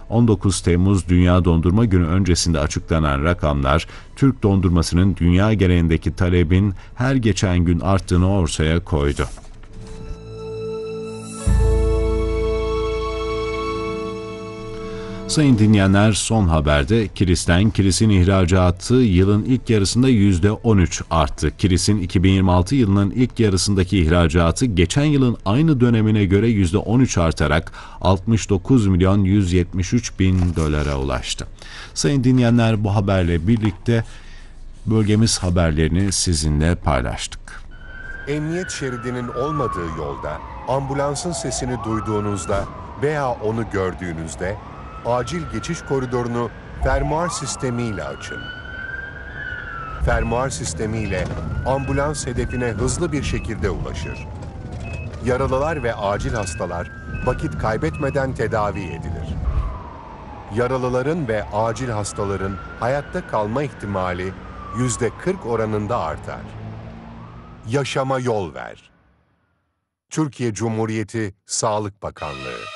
19 Temmuz Dünya Dondurma Günü öncesinde açıklanan rakamlar, Türk dondurmasının dünya genelindeki talebin her geçen gün arttığını ortaya koydu. Sayın dinleyenler, son haberde Kilis'in ihracatı yılın ilk yarısında %13 arttı. Kilis'in 2026 yılının ilk yarısındaki ihracatı geçen yılın aynı dönemine göre %13 artarak 69 milyon 173 bin dolara ulaştı. Sayın dinleyenler, bu haberle birlikte bölgemiz haberlerini sizinle paylaştık. Emniyet şeridinin olmadığı yolda, ambulansın sesini duyduğunuzda veya onu gördüğünüzde acil geçiş koridorunu fermuar sistemiyle açın. Fermuar sistemiyle ambulans hedefine hızlı bir şekilde ulaşır. Yaralılar ve acil hastalar vakit kaybetmeden tedavi edilir. Yaralıların ve acil hastaların hayatta kalma ihtimali %40 oranında artar. Yaşama yol ver. Türkiye Cumhuriyeti Sağlık Bakanlığı.